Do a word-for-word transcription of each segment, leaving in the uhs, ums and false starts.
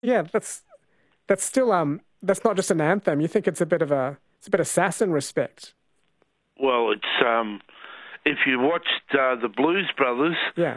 Yeah, that's that's still um that's not just an anthem. You think it's a bit of a it's a bit of sass and respect. Well, it's um, if you watched uh, the Blues Brothers, Yeah.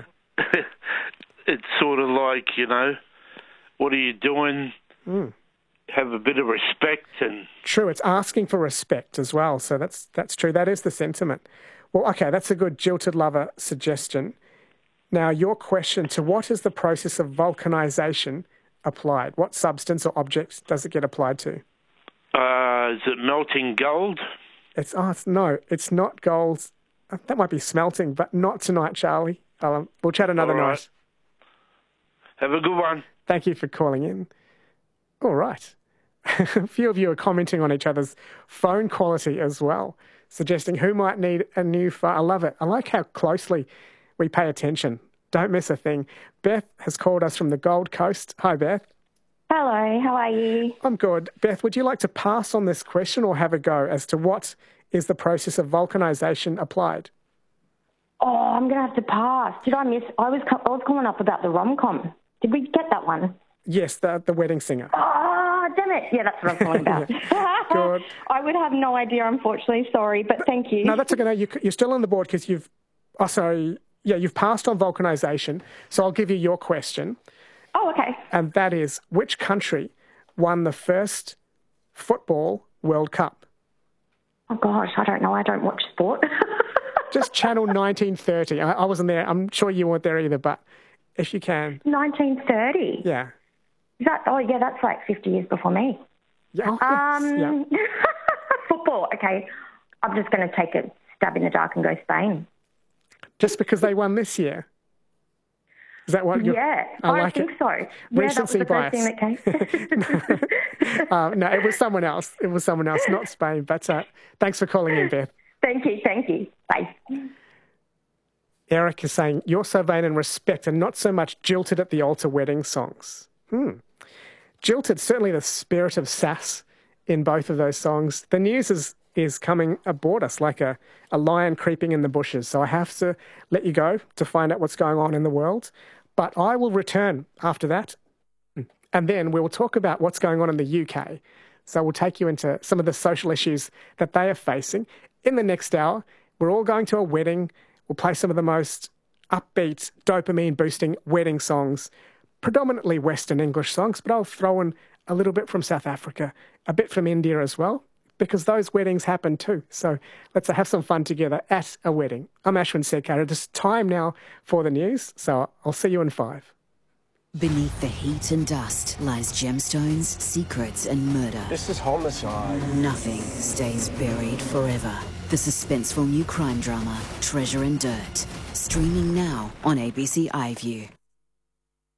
it's sort of like, you know, what are you doing? Mm. Have a bit of respect and True, it's asking for respect as well. So that's that's true. That is the sentiment. Well, okay, that's a good jilted lover suggestion. Now, your question: to what is the process of vulcanization applied? What substance or object does it get applied to? uh, is it melting gold? It's oh, it's, no, it's not gold. Uh, That might be smelting, but not tonight, Charlie. Um, we'll chat another All right. night. Have a good one. Thank you for calling in. All right. A few of you are commenting on each other's phone quality as well, suggesting who might need a new phone. I love it. I like how closely we pay attention. Don't miss a thing. Beth has called us from the Gold Coast. Hi, Beth. Hello, how are you? I'm good. Beth, would you like to pass on this question or have a go as to what is the process of vulcanization applied? Oh, I'm going to have to pass. Did I miss? I was I was calling up about the rom-com. Did we get that one? Yes, the, the wedding singer. Oh, damn it. Yeah, that's what I was calling about. Good. I would have no idea, unfortunately. Sorry, but thank you. No, that's okay. No, you, you're still on the board because you've, oh, sorry, yeah, you've passed on vulcanization. So I'll give you your question. Oh, okay. And that is, which country won the first football World Cup? Oh, gosh, I don't know. I don't watch sport. Just channel nineteen thirty. I, I wasn't there. I'm sure you weren't there either, but if you can. nineteen thirty? Yeah. Is that? Oh, yeah, that's like fifty years before me. Yeah. Oh, yes. Um, yeah. Football, okay. I'm just going to take a stab in the dark and go Spain. Just because they won this year? Is that what you're... Yeah, I, I like think it. so. Yeah, Recency that was the first bias. thing that came. uh, no, it was someone else. It was someone else, not Spain. But uh, thanks for calling in, Beth. Thank you, thank you. Bye. Eric is saying, you're so vain and respect and not so much jilted at the altar wedding songs. Hmm. Jilted, certainly the spirit of sass in both of those songs. The news is is coming aboard us like a, a lion creeping in the bushes. So I have to let you go to find out what's going on in the world. But I will return after that. And then we will talk about what's going on in the U K. So we'll take you into some of the social issues that they are facing. In the next hour, we're all going to a wedding. We'll play some of the most upbeat, dopamine-boosting wedding songs, predominantly Western English songs, but I'll throw in a little bit from South Africa, a bit from India as well, because those weddings happen too. So let's have some fun together at a wedding. I'm Ashwin Sekar. It's time now for the news, so I'll see you in five. Beneath the heat and dust lies gemstones, secrets and murder. This is homicide. Nothing stays buried forever. The suspenseful new crime drama, Treasure and Dirt. Streaming now on A B C iView.